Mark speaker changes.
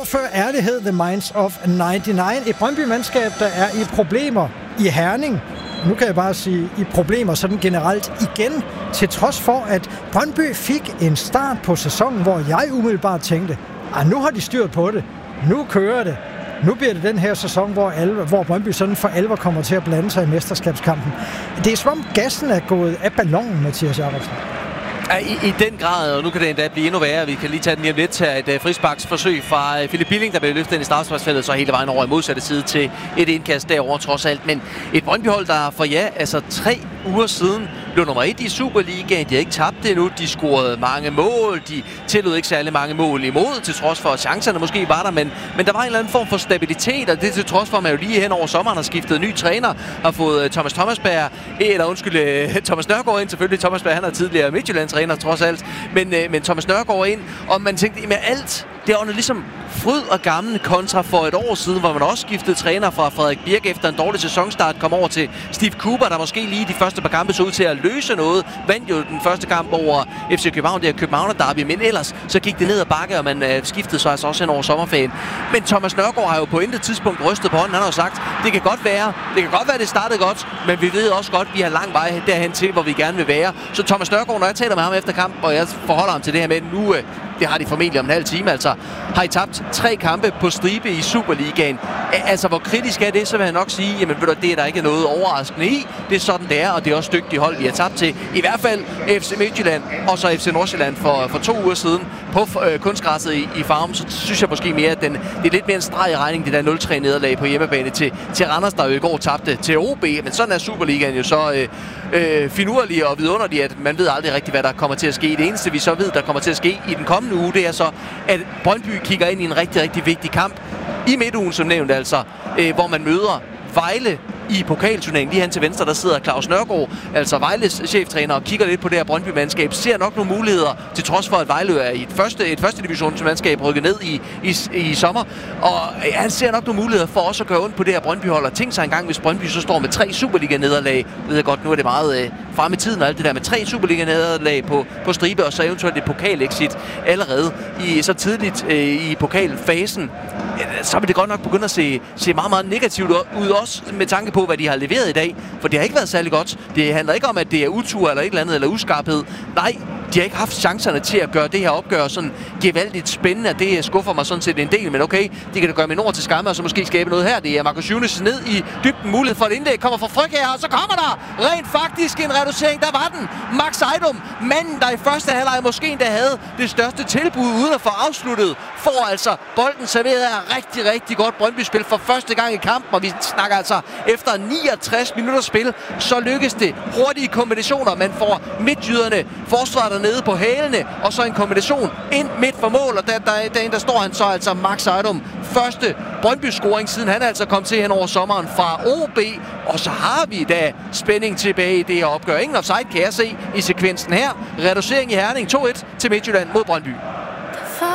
Speaker 1: før ærlighed, The Minds of 99. Et Brøndby-mandskab, der er i problemer i Herning. Nu kan jeg bare sige, i problemer sådan generelt igen, til trods for, at Brøndby fik en start på sæsonen, hvor jeg umiddelbart tænkte, nu har de styrt på det, nu kører det. Nu bliver det den her sæson, hvor Brøndby sådan for alvor kommer til at blande sig i mesterskabskampen. Det er som om gassen er gået af ballonen, Mathias Jacobsen.
Speaker 2: I den grad, og nu kan det endda blive endnu værre. Vi kan lige tage den lige om lidt til et frisparksforsøg fra Philip Billing, der blev løftet ind i straffesparksfeltet, så hele vejen over i modsatte side til et indkast derovre trods alt. Men et Brøndby-hold, der for 3 uger siden blev nummer 1 i Superligaen. De har ikke tabt det endnu. De scorede mange mål. De tillod ikke særlig mange mål imod, til trods for, at chancerne måske var der. Men der var en eller anden form for stabilitet, og det til trods for, at man jo lige hen over sommeren har skiftet ny træner, har fået Thomas Nørgaard ind. Selvfølgelig Thomas Berg, han er tidligere Midtjylland-træner trods alt. Men Thomas Nørgaard ind, og man tænkte, med alt det er ligesom fryd og gammel kontra for et år siden, hvor man også skiftede træner fra Frederik Birk efter en dårlig sæsonstart, kom over til Steve Cooper, der måske lige de første par kampe så ud til at løse noget. Vandt jo den første kamp over FC København, det er København derby, men ellers så gik det ned ad bakke, og man skiftede så altså også hen over sommerferien. Men Thomas Nørgaard har jo på intet tidspunkt rystet på hånden. Han har jo sagt, det kan godt være, det startede godt, men vi ved også godt, at vi har lang vej derhen til, hvor vi gerne vil være. Så Thomas Nørgaard, når jeg taler med ham efter kamp, og jeg forholder ham til det her med nu, det har de formentlig om en halv time, altså har I tabt 3 kampe på stribe i Superligaen. Altså, hvor kritisk er det, så vil jeg nok sige, jamen ved du, det er der ikke noget overraskende i. Det er sådan, det er, og det er også dygtige hold, vi har tabt til. I hvert fald FC Midtjylland og så FC Nordsjælland for 2 uger siden på kunstgræsset i Farum. Så synes jeg måske mere, at det er lidt mere en streg i regning, det der 0-3 nederlag på hjemmebane til Randers, der jo i går tabte til OB. Men sådan er Superligaen jo så finurlig og vidunderlig, at man ved aldrig rigtigt, hvad der kommer til at ske. Det eneste, vi så ved, der kommer til at ske i den kommende uge, det er så, at Brøndby kigger ind i en rigtig, rigtig vigtig kamp i midtugen, som nævnt altså, hvor man møder Vejle i pokalturneringen. Lige hen til venstre, der sidder Claus Nørgaard, altså Vejles cheftræner, og kigger lidt på det her Brøndby-mandskab. Ser nok nogle muligheder, til trods for, at Vejle er i et første divisionsmandskab rykket ned i sommer. Og han ser nok nogle muligheder for også at gøre ondt på det her Brøndby-hold. Og tænk sig engang, hvis Brøndby så står med 3 Superliga-nederlag. Jeg ved godt, nu er det meget frem i tiden og alt det der, med 3 Superliga-nederlag på stribe, og så eventuelt et pokalexit allerede så tidligt i pokalfasen. Så vil det godt nok begynde at se meget, meget negativt ud, også med tanke på, hvad de har leveret i dag. For det har ikke været særlig godt. Det handler ikke om, at det er utur eller et eller andet, eller uskarphed. Nej, de har ikke haft chancerne til at gøre det her opgør sådan gevaldigt spændende. Det skuffer mig sådan set en del, men okay, de kan da gøre min ord til skamme, og så måske skabe noget her. Det er Marcus Younes ned i dybden, mulighed for et indlæg, kommer fra Frøkjær, og så kommer der rent faktisk en reducering. Der var den. Max Ejdom, manden, der i første halvleg måske endda havde det største tilbud uden at få afsluttet, får altså bolden serveret af rigtig, rigtig godt Brøndby-spil for første gang i kampen, og vi snakker altså efter 69 minutter spil, så lykkes det hurtige kombinationer. Man får midtjyderne, forsvaret dernede på hælene, og så en kombination ind midt for mål, og der står han så altså Max Ejdom. Første Brøndby-scoring, siden han altså kom til hen over sommeren fra OB, og så har vi da spænding tilbage i det her opgør. Ingen offside kan jeg se i sekvensen her. Reducering i Herning 2-1 til Midtjylland mod Brøndby.